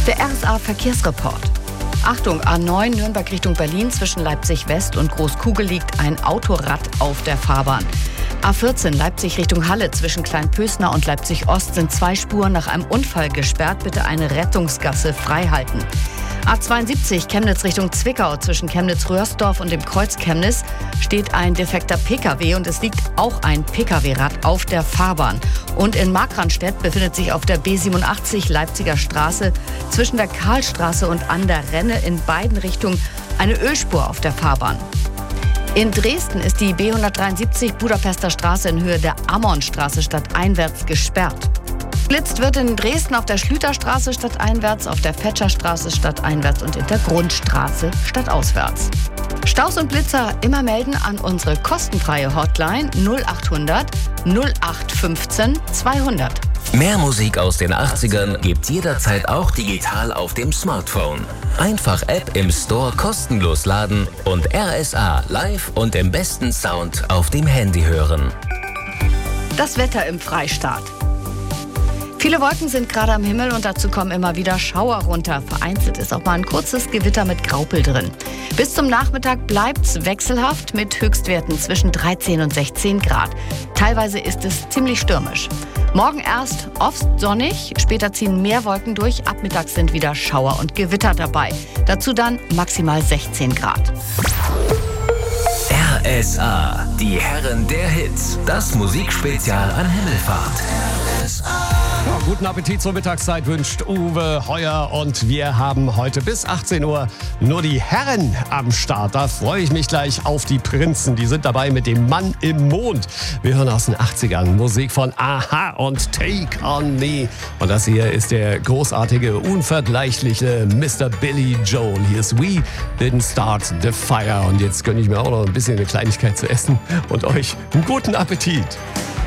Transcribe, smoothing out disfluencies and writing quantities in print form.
Der RSA-Verkehrsreport. Achtung, A9 Nürnberg Richtung Berlin zwischen Leipzig West und Großkugel liegt ein Autorad auf der Fahrbahn. A14 Leipzig Richtung Halle zwischen Kleinpösner und Leipzig Ost sind 2 Spuren nach einem Unfall gesperrt. Bitte eine Rettungsgasse freihalten. A72 Chemnitz Richtung Zwickau zwischen Chemnitz-Röhrsdorf und dem Kreuz Chemnitz steht ein defekter Pkw und es liegt auch ein Pkw-Rad auf der Fahrbahn. Und in Markranstädt befindet sich auf der B87 Leipziger Straße zwischen der Karlstraße und an der Renne in beiden Richtungen eine Ölspur auf der Fahrbahn. In Dresden ist die B173 Budapester Straße in Höhe der Ammonstraße stadteinwärts gesperrt. Geblitzt wird in Dresden auf der Schlüterstraße stadteinwärts, auf der Fetscherstraße stadteinwärts und in der Grundstraße stadtauswärts. Staus und Blitzer immer melden an unsere kostenfreie Hotline 0800 0815 200. Mehr Musik aus den 80ern gibt's jederzeit auch digital auf dem Smartphone. Einfach App im Store kostenlos laden und RSA live und im besten Sound auf dem Handy hören. Das Wetter im Freistaat. Viele Wolken sind gerade am Himmel und dazu kommen immer wieder Schauer runter. Vereinzelt ist auch mal ein kurzes Gewitter mit Graupel drin. Bis zum Nachmittag bleibt's wechselhaft mit Höchstwerten zwischen 13 und 16 Grad. Teilweise ist es ziemlich stürmisch. Morgen erst oft sonnig, später ziehen mehr Wolken durch. Ab mittags sind wieder Schauer und Gewitter dabei. Dazu dann maximal 16 Grad. RSA, die Herren der Hits. Das Musikspezial an Himmelfahrt. Ja, guten Appetit zur Mittagszeit wünscht Uwe Heuer und wir haben heute bis 18 Uhr nur die Herren am Start. Da freue ich mich gleich auf die Prinzen. Die sind dabei mit dem Mann im Mond. Wir hören aus den 80ern Musik von Aha und Take on Me. Und das hier ist der großartige, unvergleichliche Mr. Billy Joel. Hier ist We Didn't Start the Fire. Und jetzt gönne ich mir auch noch ein bisschen eine Kleinigkeit zu essen und euch einen guten Appetit.